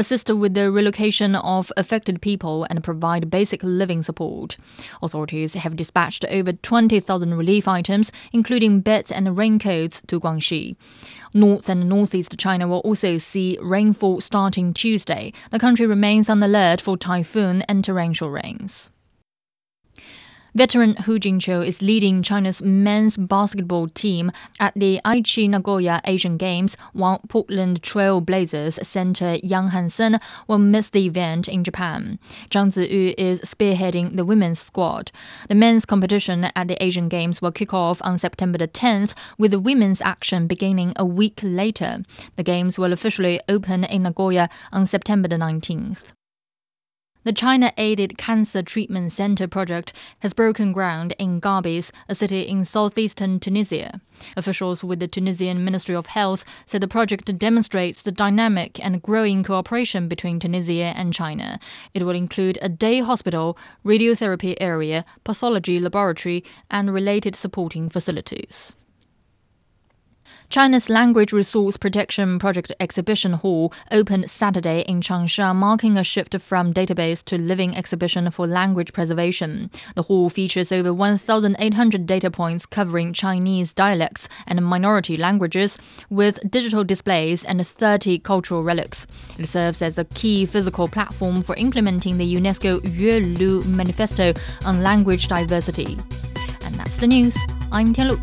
assist with the relocation of affected people and provide basic living support. Authorities have dispatched over 20,000 relief items, including beds and raincoats, to Guangxi. North and northeast China will also see rainfall starting Tuesday. The country remains on alert for typhoon and torrential rains. Veteran Hu Jingqiu is leading China's men's basketball team at the Aichi Nagoya Asian Games, while Portland Trail Blazers center Yang Hansen will miss the event in Japan. Zhang Ziyu is spearheading the women's squad. The men's competition at the Asian Games will kick off on September the 10th, with the women's action beginning a week later. The Games will officially open in Nagoya on September the 19th. The China-aided Cancer Treatment Center project has broken ground in Garbis, a city in southeastern Tunisia. Officials with the Tunisian Ministry of Health said the project demonstrates the dynamic and growing cooperation between Tunisia and China. It will include a day hospital, radiotherapy area, pathology laboratory, and related supporting facilities. China's Language Resource Protection Project Exhibition Hall opened Saturday in Changsha, marking a shift from database to living exhibition for language preservation. The hall features over 1,800 data points covering Chinese dialects and minority languages, with digital displays and 30 cultural relics. It serves as a key physical platform for implementing the UNESCO Yuelu Manifesto on language diversity. And that's the news. I'm Tianlu.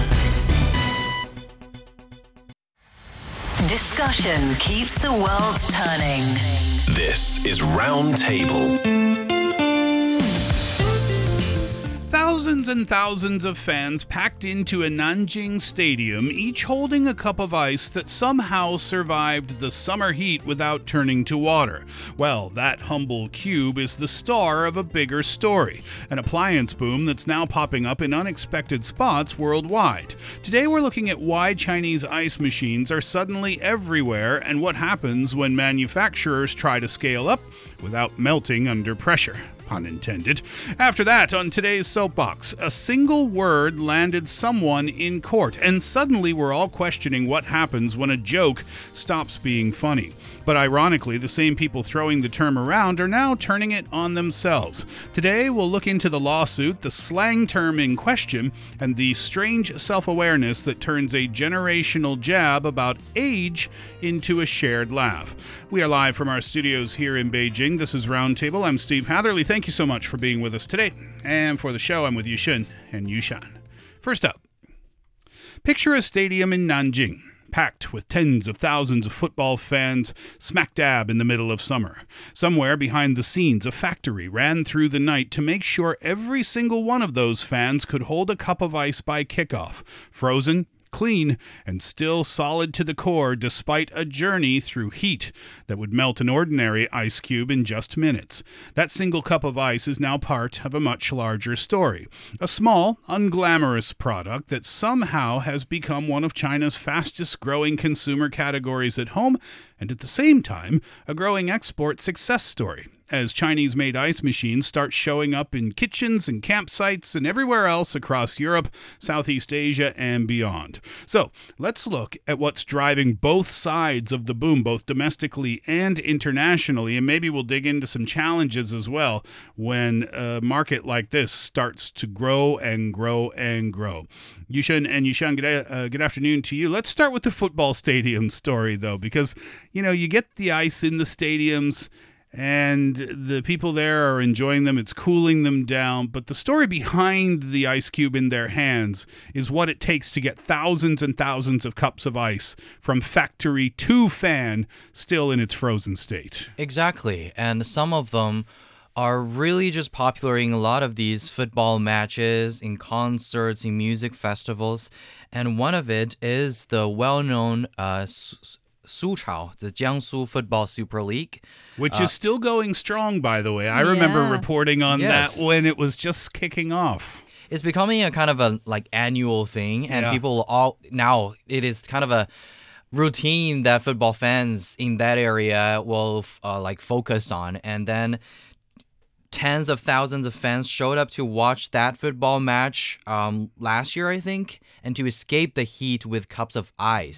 Discussion keeps the world turning. This is Roundtable. Thousands and thousands of fans packed into a Nanjing stadium, each holding a cup of ice that somehow survived the summer heat without turning to water. Well, that humble cube is the star of a bigger story, an appliance boom that's now popping up in unexpected spots worldwide. Today we're looking at why Chinese ice machines are suddenly everywhere and what happens when manufacturers try to scale up without melting under pressure. Pun intended. After that, on today's Soapbox, a single word landed someone in court, and suddenly we're all questioning what happens when a joke stops being funny. But ironically, the same people throwing the term around are now turning it on themselves. Today, we'll look into the lawsuit, the slang term in question, and the strange self-awareness that turns a generational jab about age into a shared laugh. We are live from our studios here in Beijing. This is Roundtable. I'm Steve Hatherley. Thank you so much for being with us today. And for the show, I'm with Yushun and Yushan. First up, picture a stadium in Nanjing, packed with tens of thousands of football fans smack dab in the middle of summer. Somewhere behind the scenes, a factory ran through the night to make sure every single one of those fans could hold a cup of ice by kickoff, frozen, clean, and still solid to the core despite a journey through heat that would melt an ordinary ice cube in just minutes. That single cup of ice is now part of a much larger story. A small, unglamorous product that somehow has become one of China's fastest growing consumer categories at home, and at the same time, a growing export success story, as Chinese-made ice machines start showing up in kitchens and campsites and everywhere else across Europe, Southeast Asia, and beyond. So, let's look at what's driving both sides of the boom, both domestically and internationally, and maybe we'll dig into some challenges as well when a market like this starts to grow and grow and grow. Yushan and Yushan, good afternoon to you. Let's start with the football stadium story, though, because, you get the ice in the stadiums, and the people there are enjoying them. It's cooling them down. But the story behind the ice cube in their hands is what it takes to get thousands and thousands of cups of ice from factory to fan still in its frozen state. Exactly. And some of them are really just popular in a lot of these football matches, in concerts, in music festivals. And one of it is the well-known Suchao, the Jiangsu Football Super League. Which is still going strong, by the way. I remember reporting on that when it was just kicking off. It's becoming a kind of a annual thing, and people all now, it is kind of a routine that football fans in that area will focus on. And then tens of thousands of fans showed up to watch that football match last year, I think, and to escape the heat with cups of ice.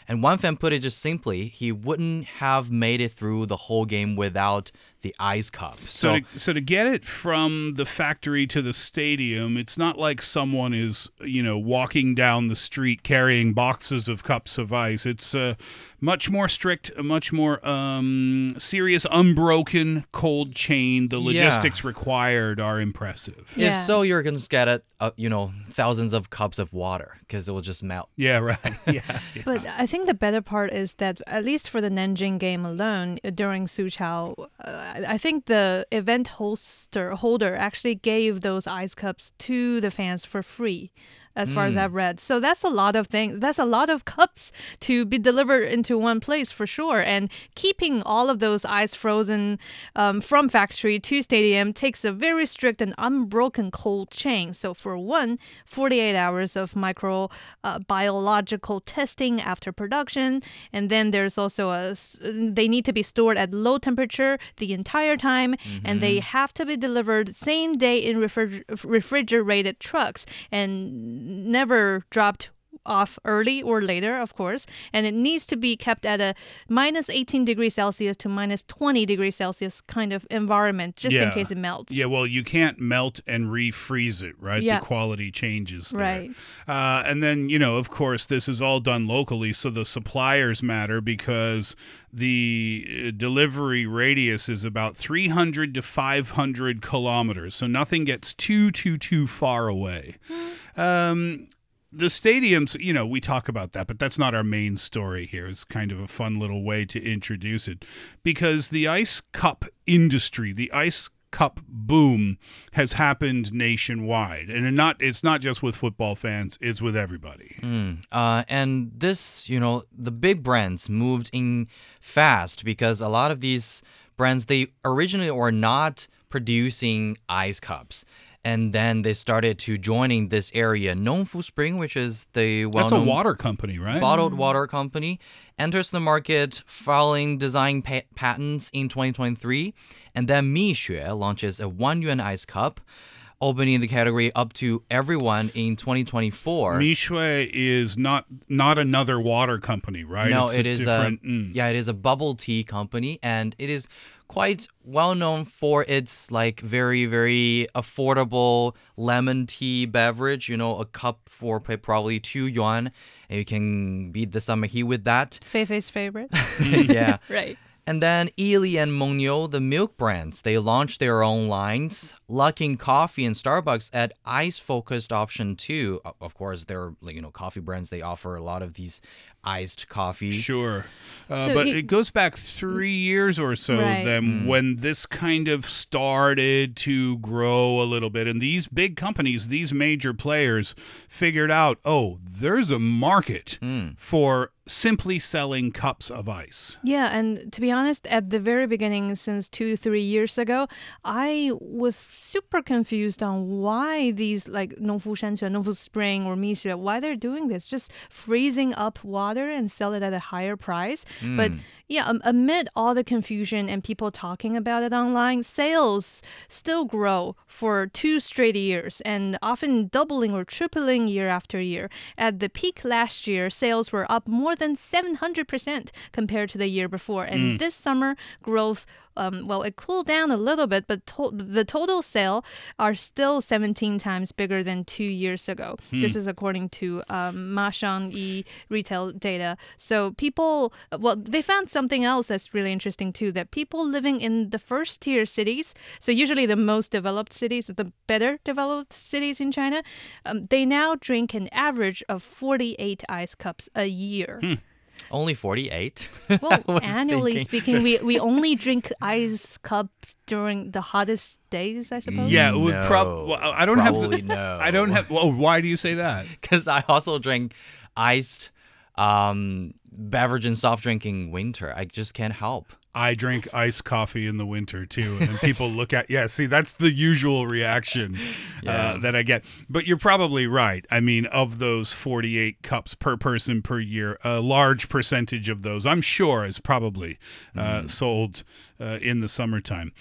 And one fan put it just simply, he wouldn't have made it through the whole game without the ice cup. So to get it from the factory to the stadium, it's not like someone is, walking down the street carrying boxes of cups of ice. It's much more strict, a much more serious, unbroken cold chain. The logistics required are impressive. If so, you're going to get it, thousands of cups of water because it will just melt. Yeah, right. Yeah. But I think the better part is that at least for the Nanjing game alone, during Suqiao, I think the event holder actually gave those ice cups to the fans for free, as far as I've read. So that's a lot of things. That's a lot of cups to be delivered into one place for sure. And keeping all of those ice frozen from factory to stadium takes a very strict and unbroken cold chain. So for 48 hours of microbiological testing after production. And then there's also they need to be stored at low temperature the entire time. And they have to be delivered same day in refrigerated trucks. And never dropped off early or later, of course, and it needs to be kept at a minus 18 degrees Celsius to minus 20 degrees Celsius kind of environment, just in case it melts. Yeah, well, you can't melt and refreeze it, right? Yeah. The quality changes there. Right. And then, of course, this is all done locally, so the suppliers matter because the delivery radius is about 300 to 500 kilometers, so nothing gets too far away. The stadiums, we talk about that, but that's not our main story here. It's kind of a fun little way to introduce it because the ice cup industry, the ice cup boom has happened nationwide. And it's not just with football fans, it's with everybody. And this, the big brands moved in fast because a lot of these brands, they originally were not producing ice cups. And then they started to joining this area. Nongfu Spring, which is the well-known... That's a water company, right? Bottled water company, enters the market filing design patents in 2023. And then Mixue launches a 1 yuan ice cup, opening the category up to everyone in 2024. Mixue is not another water company, right? No, it is a bubble tea company, and it is quite well known for its very, very affordable lemon tea beverage. A cup for probably 2 yuan, and you can beat the summer heat with that. Feifei's favorite. Yeah. Right. And then Ili and Mengniu, the milk brands, they launched their own lines. Luckin Coffee and Starbucks add ice-focused option too. Of course, they're coffee brands. They offer a lot of these iced coffee. Sure. But it goes back 3 years or so then when this kind of started to grow a little bit. And these big companies, these major players figured out, there's a market for simply selling cups of ice. Yeah, and to be honest, at the very beginning, since 2-3 years ago, I was super confused on why these Nongfu Shanquan, Nongfu Spring or Mixue, why they're doing this, just freezing up water and sell it at a higher price. But yeah, amid all the confusion and people talking about it online, sales still grow for 2 straight years and often doubling or tripling year after year. At the peak last year, sales were up more than 700% compared to the year before. And this summer, growth it cooled down a little bit, but the total sale are still 17 times bigger than 2 years ago. This is according to Ma Shangyi retail data. So people, they found something else that's really interesting too, that people living in the first tier cities, so usually the most developed cities, the better developed cities in China, they now drink an average of 48 ice cups a year. Only 48? Well, annually speaking, we only drink ice cup during the hottest days, I suppose. Yeah, I don't have. Well, why do you say that? Because I also drink iced beverage and soft drink in winter. I just can't help. I drink iced coffee in the winter too, and people look at that's the usual reaction that I get. But you're probably right. I mean, of those 48 cups per person per year, a large percentage of those, I'm sure, is probably sold in the summertime.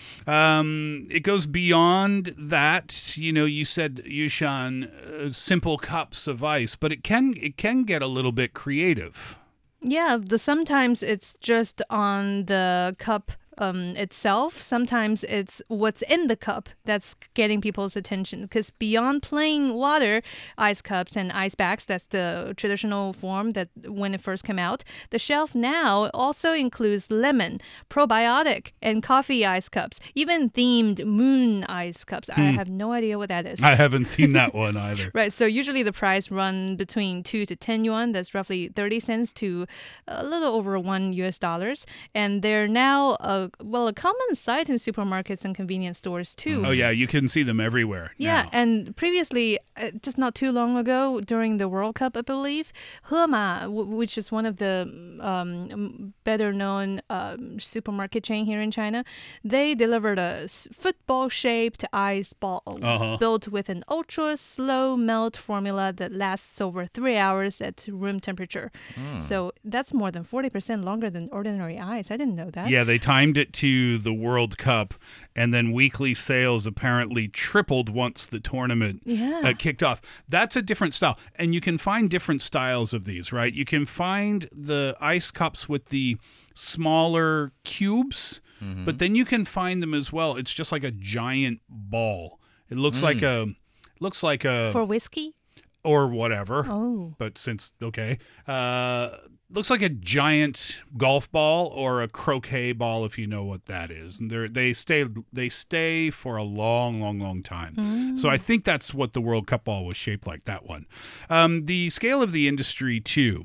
It goes beyond that. You said, Yushan, simple cups of ice, but it can get a little bit creative. Yeah, sometimes it's just on the cup itself. Sometimes it's what's in the cup that's getting people's attention. Because beyond plain water, ice cups and ice bags, that's the traditional form that when it first came out, the shelf now also includes lemon, probiotic, and coffee ice cups, even themed moon ice cups. I have no idea what that is. I haven't seen that one either. Right, so usually the price run between 2 to 10 yuan. That's roughly 30 cents to a little over $1. And they're now a common sight in supermarkets and convenience stores too. Oh yeah, you can see them everywhere. Yeah, now. and previously, just not too long ago, during the World Cup, I believe, Hema, which is one of the better-known supermarket chain here in China, they delivered a football-shaped ice ball built with an ultra-slow melt formula that lasts over 3 hours at room temperature. So that's more than 40% longer than ordinary ice. I didn't know that. Yeah, they timed it to the World Cup, and then weekly sales apparently tripled once the tournament kicked off. That's a different style, and you can find different styles of these, right? You can find the ice cups with the smaller cubes, but then you can find them as well. It's just like a giant ball. It looks like a For whiskey? or whatever. Oh. But since looks like a giant golf ball or a croquet ball, if you know what that is. And they stay for a long time. So I think that's what the World Cup ball was shaped like, that one. The scale of the industry too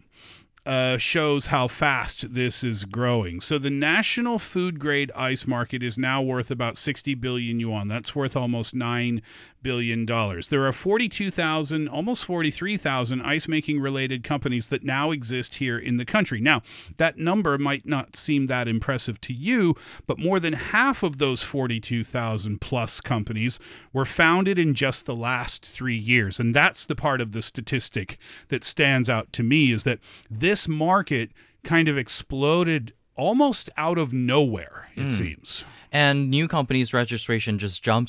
shows how fast this is growing. So the national food grade ice market is now worth about 60 billion yuan. That's worth almost $9 billion. There are 42,000, almost 43,000 ice making related companies that now exist here in the country. Now, that number might not seem that impressive to you, but more than half of those 42,000 plus companies were founded in just the last 3 years. And that's the part of the statistic that stands out to me, is that this market kind of exploded almost out of nowhere, it seems. And new companies registration just jumped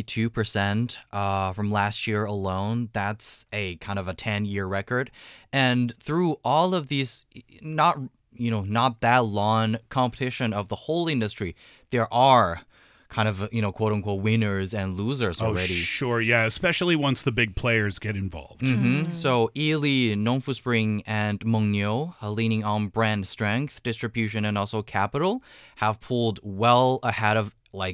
62% from last year alone. That's a kind of a 10-year record. And through all of these not that long competition of the whole industry, there are kind of, quote unquote winners and losers already. Oh, sure. Yeah. Especially once the big players get involved. So Yili, Nongfu Spring, and Mengniu, leaning on brand strength, distribution, and also capital, have pulled well ahead of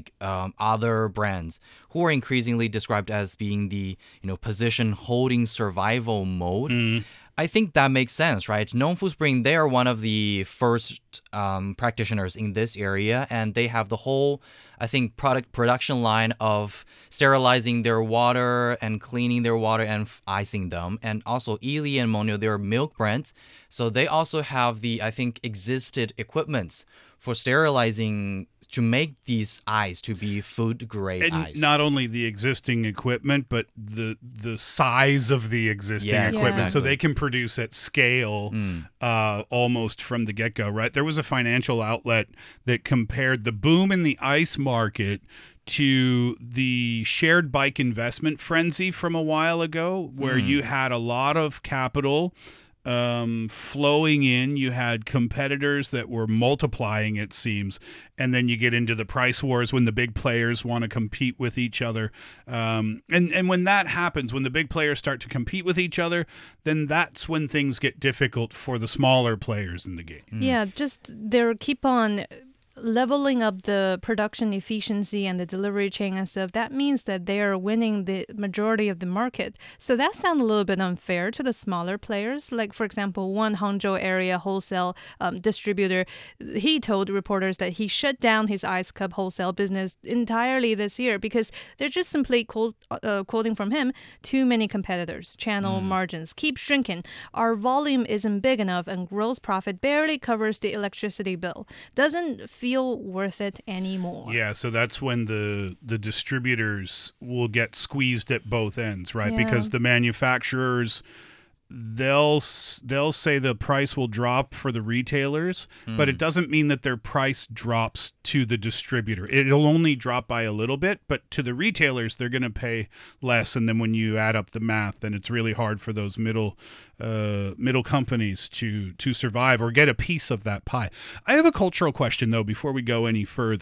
other brands who are increasingly described as being the, position holding survival mode. I think that makes sense, right? Nongfu Spring, they are one of the first practitioners in this area, and they have the whole, I think, production line of sterilizing their water and cleaning their water and icing them. And also Yili and Mengniu, they're milk brands, so they also have the, I think, existed equipments for sterilizing to make these ice to be food grade ice. And not only the existing equipment, but the size of the existing equipment. Exactly. So they can produce at scale almost from the get-go, right? There was a financial outlet that compared the boom in the ice market to the shared bike investment frenzy from a while ago, where you had a lot of capital flowing in. You had competitors that were multiplying, it seems, and then you get into the price wars when the big players want to compete with each other. And when that happens, when the big players start to compete with each other, then that's when things get difficult for the smaller players in the game. Yeah, just they keep on leveling up the production efficiency and the delivery chain and stuff. That means that they are winning the majority of the market. So that sounds a little bit unfair to the smaller players. Like, for example, one Hangzhou area wholesale distributor, he told reporters that he shut down his ice cup wholesale business entirely this year because they're just simply quoting from him, too many competitors. Channel margins keep shrinking. Our volume isn't big enough and gross profit barely covers the electricity bill. Doesn't feel worth it anymore. Yeah, so that's when the distributors will get squeezed at both ends, right? Yeah. Because the manufacturers they'll say the price will drop for the retailers, but it doesn't mean that their price drops to the distributor. It'll only drop by a little bit, but to the retailers, they're going to pay less. And then when you add up the math, then it's really hard for those middle companies to survive or get a piece of that pie. I have a cultural question, though, before we go any further.